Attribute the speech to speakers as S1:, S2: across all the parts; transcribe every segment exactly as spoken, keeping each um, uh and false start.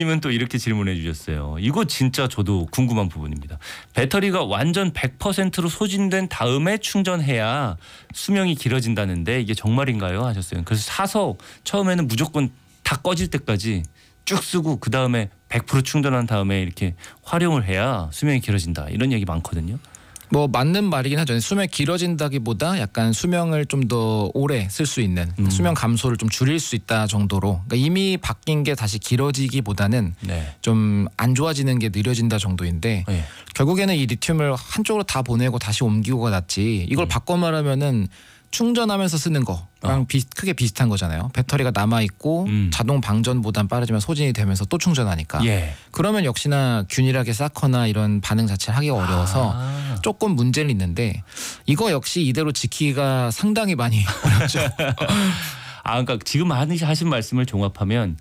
S1: 님은 또 이렇게 질문해 주셨어요. 이거 진짜 저도 궁금한 부분입니다. 배터리가 완전 백 퍼센트로 소진된 다음에 충전해야 수명이 길어진다는데 이게 정말인가요? 하셨어요. 그래서 사서 처음에는 무조건 다 꺼질 때까지 쭉 쓰고 그 다음에 백 퍼센트 충전한 다음에 이렇게 활용을 해야 수명이 길어진다. 이런 얘기 많거든요.
S2: 뭐 맞는 말이긴 하죠. 수명이 길어진다기보다 약간 수명을 좀 더 오래 쓸 수 있는
S1: 음.
S2: 수명 감소를 좀 줄일 수 있다 정도로 그러니까 이미 바뀐 게 다시 길어지기보다는
S1: 네.
S2: 좀 안 좋아지는 게 느려진다 정도인데
S1: 네.
S2: 결국에는 이 리튬을 한쪽으로 다 보내고 다시 옮기고가 낫지 이걸
S1: 음.
S2: 바꿔 말하면은 충전하면서 쓰는 거랑
S1: 어.
S2: 비, 크게 비슷한 거잖아요. 배터리가 남아있고
S1: 음.
S2: 자동 방전보단 빠르지만 소진이 되면서 또 충전하니까
S1: 예.
S2: 그러면 역시나 균일하게 쌓거나 이런 반응 자체를 하기가 어려워서
S1: 아.
S2: 조금 문제는 있는데 이거 역시 이대로 지키기가 상당히 많이 어렵죠.
S1: 아, 그러니까 지금 하신 말씀을 종합하면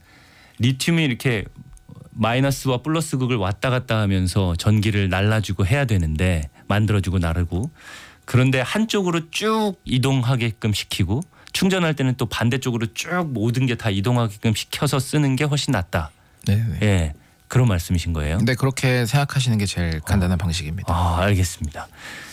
S1: 리튬이 이렇게 마이너스와 플러스 극을 왔다 갔다 하면서 전기를 날라주고 해야 되는데 만들어주고 나르고 그런데 한쪽으로 쭉 이동하게끔 시키고 충전할 때는 또 반대쪽으로 쭉 모든 게 다 이동하게끔 시켜서 쓰는 게 훨씬 낫다.
S2: 네,
S1: 예, 그런 말씀이신 거예요.
S2: 네, 그렇게 생각하시는 게 제일 간단한 방식입니다.
S1: 아, 알겠습니다.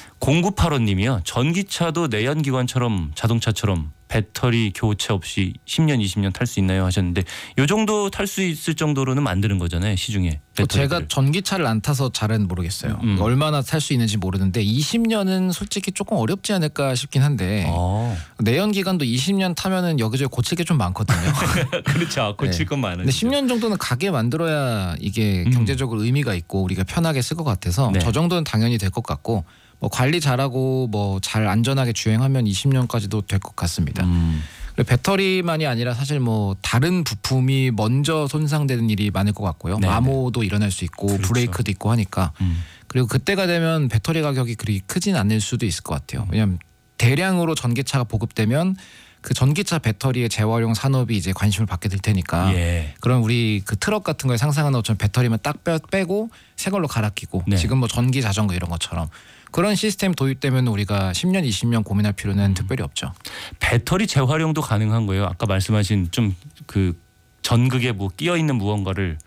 S1: 공구팔오 님이요. 전기차도 내연기관처럼 자동차처럼 배터리 교체 없이 십 년, 이십 년 탈 수 있나요? 하셨는데 이 정도 탈 수 있을 정도로는 만드는 거잖아요. 시중에.
S2: 뭐
S1: 배터리를.
S2: 제가 전기차를 안 타서 잘은 모르겠어요.
S1: 음.
S2: 얼마나 탈 수 있는지 모르는데 이십 년은 솔직히 조금 어렵지 않을까 싶긴 한데
S1: 어.
S2: 내연기관도 이십 년 타면은 여기저기 고칠 게 좀 많거든요.
S1: 그렇죠. 고칠
S2: 네.
S1: 건 많은데.
S2: 근데 십 년 정도는 가게 만들어야 이게
S1: 음.
S2: 경제적으로 의미가 있고 우리가 편하게 쓸 것 같아서
S1: 네.
S2: 저 정도는 당연히 될 것 같고 뭐 관리 잘하고 뭐 잘 안전하게 주행하면 이십 년까지도 될 것 같습니다.
S1: 음.
S2: 그리고 배터리만이 아니라 사실 뭐 다른 부품이 먼저 손상되는 일이 많을 것 같고요.
S1: 네네.
S2: 암호도 일어날 수 있고
S1: 그렇죠.
S2: 브레이크도 있고 하니까
S1: 음.
S2: 그리고 그때가 되면 배터리 가격이 그리 크진 않을 수도 있을 것 같아요. 왜냐하면 대량으로 전기차가 보급되면 그 전기차 배터리의 재활용 산업이 이제 관심을 받게 될 테니까
S1: 예.
S2: 그럼 우리 그 트럭 같은 거에 상상하는 것처럼 배터리만 딱 빼, 빼고 새 걸로 갈아 끼고
S1: 네.
S2: 지금 뭐 전기 자전거 이런 것처럼 그런 시스템 도입되면 우리가 십 년, 이십 년 고민할 필요는
S1: 음.
S2: 특별히 없죠.
S1: 배터리 재활용도 가능한 거예요. 아까 말씀하신 좀 그 전극에 뭐 끼어 있는 무언가를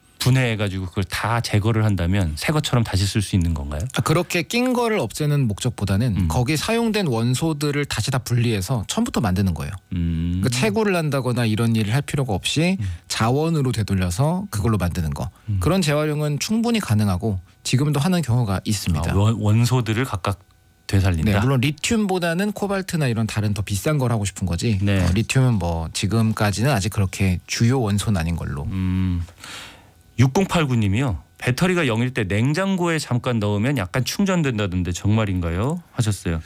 S1: 분해해가지고 그걸 다 제거를 한다면 새 것처럼 다시 쓸 수 있는 건가요?
S2: 아, 그렇게 낀 거를 없애는 목적보다는
S1: 음.
S2: 거기 사용된 원소들을 다시 다 분리해서 처음부터 만드는 거예요.
S1: 음.
S2: 그 채굴을 한다거나 이런 일을 할 필요가 없이
S1: 음.
S2: 자원으로 되돌려서 그걸로 만드는 거.
S1: 음.
S2: 그런 재활용은 충분히 가능하고 지금도 하는 경우가 있습니다.
S1: 아, 원, 원소들을 각각 되살린다.
S2: 네, 물론 리튬보다는 코발트나 이런 다른 더 비싼 걸 하고 싶은 거지.
S1: 네.
S2: 어, 리튬은 뭐 지금까지는 아직 그렇게 주요 원소는 아닌 걸로.
S1: 음. 육공팔구 님이요. 배터리가 영일 때 냉장고에 잠깐 넣으면 약간 충전된다던데 정말인가요? 하셨어요.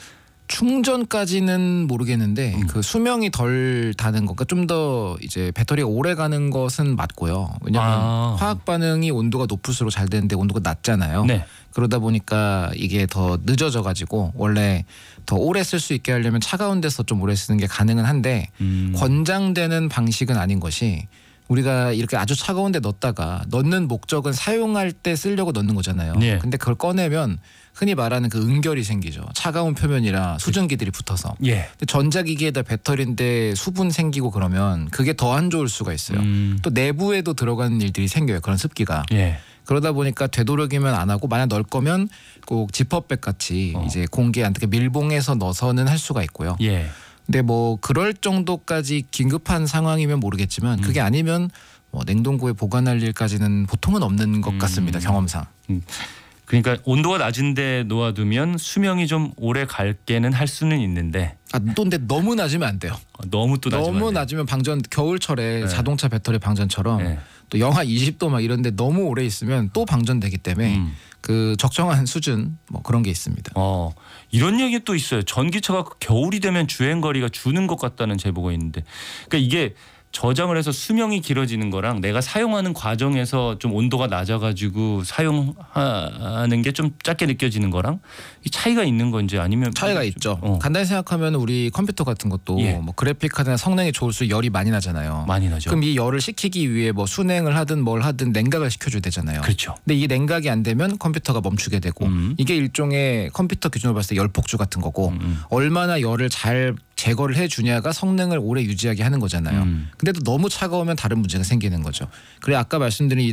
S2: 충전까지는 모르겠는데
S1: 음.
S2: 그 수명이 덜 다는 것, 그러니까 좀 더 이제 배터리가 오래 가는 것은 맞고요. 왜냐하면
S1: 아.
S2: 화학 반응이 온도가 높을수록 잘 되는데 온도가 낮잖아요.
S1: 네.
S2: 그러다 보니까 이게 더 늦어져 가지고 원래 더 오래 쓸 수 있게 하려면 차가운 데서 좀 오래 쓰는 게 가능은 한데
S1: 음.
S2: 권장되는 방식은 아닌 것이 우리가 이렇게 아주 차가운 데 넣었다가 넣는 목적은 사용할 때 쓰려고 넣는 거잖아요.
S1: 네.
S2: 근데 그걸 꺼내면 흔히 말하는 그 응결이 생기죠. 차가운 표면이라 수증기들이 붙어서.
S1: 예.
S2: 근데 전자기기에다 배터리인데 수분 생기고 그러면 그게 더 안 좋을 수가 있어요.
S1: 음.
S2: 또 내부에도 들어가는 일들이 생겨요. 그런 습기가.
S1: 예.
S2: 그러다 보니까 되도록이면 안 하고 만약 넣을 거면 꼭 지퍼백 같이
S1: 어.
S2: 이제 공기에 안 닿게 밀봉해서 넣어서는 할 수가 있고요.
S1: 예.
S2: 근데 뭐 그럴 정도까지 긴급한 상황이면 모르겠지만 그게
S1: 음.
S2: 아니면 뭐 냉동고에 보관할 일까지는 보통은 없는 것
S1: 음.
S2: 같습니다. 경험상.
S1: 그러니까 온도가 낮은데 놓아두면 수명이 좀 오래 갈게는 할 수는 있는데
S2: 아, 또 근데 너무 낮으면 안 돼요.
S1: 너무 또 낮으면
S2: 너무
S1: 안 돼요.
S2: 낮으면 방전 겨울철에
S1: 네.
S2: 자동차 배터리 방전처럼
S1: 네.
S2: 또 영하 이십 도 막 이런데 너무 오래 있으면 또 방전되기 때문에
S1: 음.
S2: 그 적정한 수준 뭐 그런 게 있습니다.
S1: 어, 이런 얘기 또 있어요. 전기차가 겨울이 되면 주행 거리가 주는 것 같다는 제보가 있는데, 그러니까 이게 저장을 해서 수명이 길어지는 거랑 내가 사용하는 과정에서 좀 온도가 낮아가지고 사용하는 게 좀 짧게 느껴지는 거랑 이 차이가 있는 건지 아니면
S2: 차이가
S1: 좀-
S2: 있죠.
S1: 어,
S2: 간단히 생각하면 우리 컴퓨터 같은 것도
S1: 예.
S2: 뭐 그래픽 카드나 성능이 좋을수록 열이 많이 나잖아요.
S1: 많이 나죠.
S2: 그럼 이 열을 식히기 위해 뭐 순행을 하든 뭘 하든 냉각을 시켜줘야 되잖아요.
S1: 그렇죠.
S2: 근데 이 냉각이 안 되면 컴퓨터가 멈추게 되고
S1: 음.
S2: 이게 일종의 컴퓨터 기준으로 봤을 때 열폭주 같은 거고
S1: 음, 음.
S2: 얼마나 열을 잘 제거를 해주냐가 성능을 오래 유지하게 하는 거잖아요.
S1: 음.
S2: 근데도 너무 차가우면 다른 문제가 생기는 거죠. 그래 아까 말씀드린 이